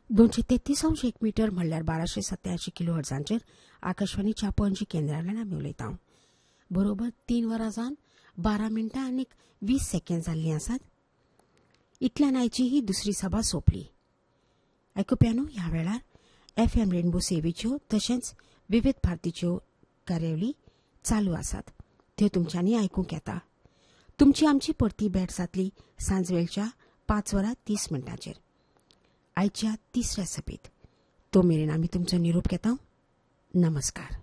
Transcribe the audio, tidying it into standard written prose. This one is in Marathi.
233 मीटर म्हणल्यार 1287 किलो हर्जांचेर आकाशवाणीच्या पणजी केंद्रावेल्यान आमी उलयता. बरोबर 3 वरां जावन 12 मिनटां आनी 20 सेकंद जाल्लीं आसात. इतल्यान आयची ही दुसरी सभा सोंपली. आयकुप्यानो, ह्या वेळार FM रेनबो सेवेच्यो तशेंच विविध भारतीच्यो कार्यावळी चालू आसात. त्यो तुमच्यांनी आयकूंक येता. तुमची आमची परती भेट जातली सांजवेळच्या 5 वरां 30 मिनटांचेर आयच्या तिसऱ्या सभेत. तो मेरेन आमी तुमचो निरोप घेता. नमस्कार.